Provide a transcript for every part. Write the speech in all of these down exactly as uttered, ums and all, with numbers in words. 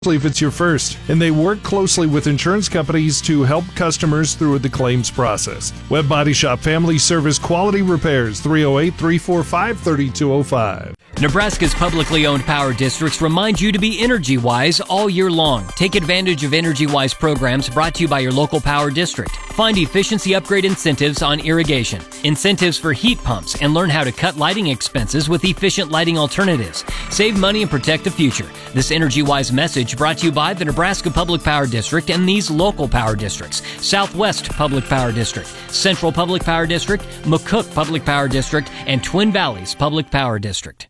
if it's your first, and they work closely with insurance companies to help customers through the claims process. Web Body Shop Family Service Quality Repairs, three oh eight, three four five, three two oh five. Nebraska's publicly owned power districts remind you to be energy-wise all year long. Take advantage of energy-wise programs brought to you by your local power district. Find efficiency upgrade incentives on irrigation, incentives for heat pumps, and learn how to cut lighting expenses with efficient lighting alternatives. Save money and protect the future. This energy-wise message brought to you by the Nebraska Public Power District and these local power districts: Southwest Public Power District, Central Public Power District, McCook Public Power District, and Twin Valleys Public Power District.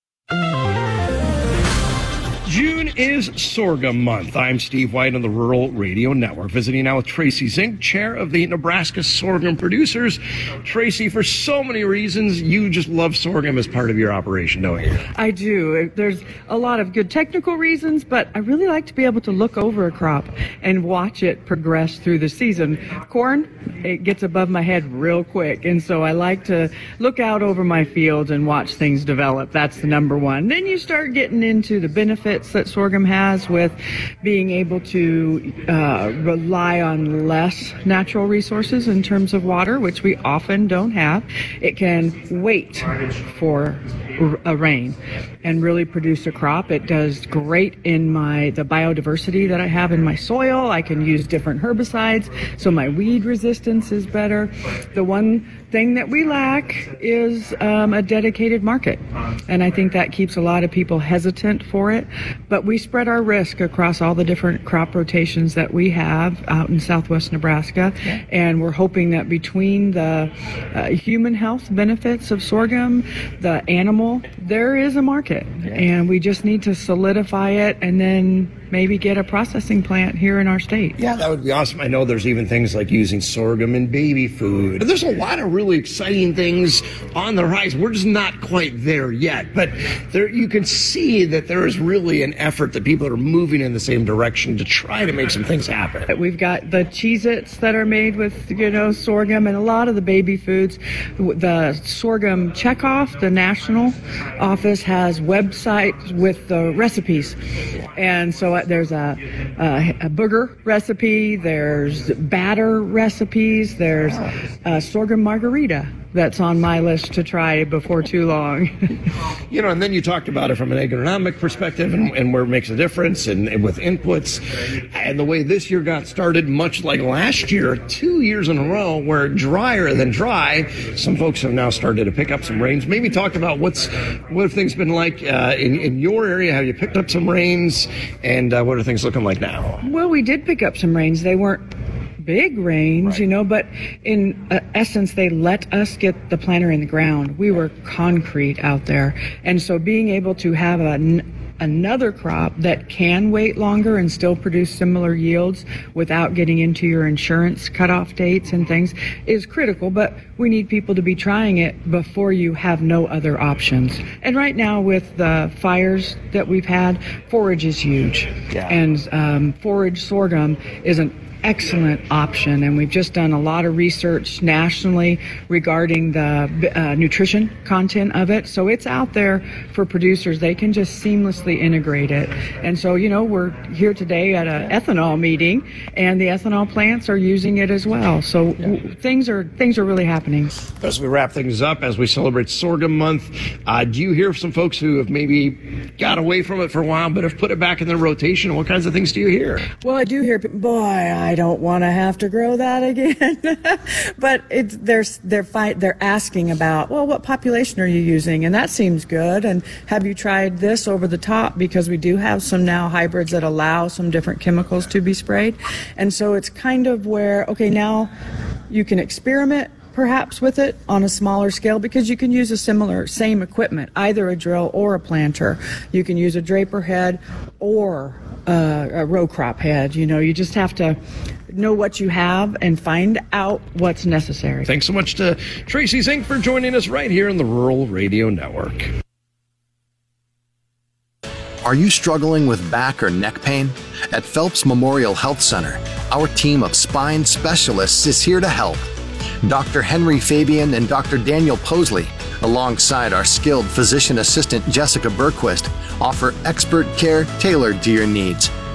June is Sorghum Month. I'm Steve White on the Rural Radio Network, visiting now with Tracy Zink, chair of the Nebraska Sorghum Producers. Tracy, for so many reasons, you just love sorghum as part of your operation, don't you? I do. There's a lot of good technical reasons, but I really like to be able to look over a crop and watch it progress through the season. Corn, it gets above my head real quick, and so I like to look out over my fields and watch things develop. That's the number one. Then you start getting into the benefits that sorghum has with being able to uh, rely on less natural resources in terms of water, which we often don't have. It can wait for a rain and really produce a crop. It does great in my the biodiversity that I have in my soil. I can use different herbicides, so my weed resistance is better. The one thing that we lack is um, a dedicated market, and I think that keeps a lot of people hesitant for it. But we spread our risk across all the different crop rotations that we have out in southwest Nebraska, and we're hoping that between the uh, human health benefits of sorghum, the animal, there is a market, and we just need to solidify it and then maybe get a processing plant here in our state. Yeah, that would be awesome. I know there's even things like using sorghum in baby food. There's a lot of really exciting things on the rise. We're just not quite there yet, but there you can see that there is really an effort that people are moving in the same direction to try to make some things happen. We've got the Cheez-Its that are made with, you know, sorghum, and a lot of the baby foods. The sorghum checkoff, the national office has websites with the recipes, and so there's a, a, a booger recipe, there's batter recipes, there's a sorghum margarita that's on my list to try before too long. You know, and then you talked about it from an agronomic perspective and, and where it makes a difference and, and with inputs. And the way this year got started, much like last year, two years in a row where drier than dry, some folks have now started to pick up some rains. Maybe talk about what's what have things been like uh, in, in your area? Have you picked up some rains? And uh, what are things looking like now? Well, we did pick up some rains. They weren't big rains, right, you know, but in uh, essence, they let us get the planter in the ground. We were concrete out there. And so being able to have a, n- another crop that can wait longer and still produce similar yields without getting into your insurance cutoff dates and things is critical, but we need people to be trying it before you have no other options. And right now with the fires that we've had, forage is huge. Yeah. And um, forage sorghum is an excellent option, and we've just done a lot of research nationally regarding the uh, nutrition content of it, so it's out there for producers. They can just seamlessly integrate it. And so, you know, we're here today at an ethanol meeting, and the ethanol plants are using it as well, so w- things are things are really happening. As we wrap things up, as we celebrate Sorghum Month, uh, do you hear some folks who have maybe got away from it for a while but have put it back in their rotation? What kinds of things do you hear? Well, I do hear, boy, I don't want to have to grow that again. But it's they're they're fight they're asking about, well, what population are you using? And that seems good. And have you tried this over the top? Because we do have some now hybrids that allow some different chemicals to be sprayed. And so it's kind of where, okay, now you can experiment perhaps with it on a smaller scale, because you can use a similar, same equipment, either a drill or a planter. You can use a draper head or uh, a row crop head. You know, you just have to know what you have and find out what's necessary. Thanks so much to Tracy Zink for joining us right here on the Rural Radio Network. Are you struggling with back or neck pain? At Phelps Memorial Health Center, our team of spine specialists is here to help. Doctor Henry Fabian and Doctor Daniel Posley, alongside our skilled physician assistant Jessica Berquist, offer expert care tailored to your needs.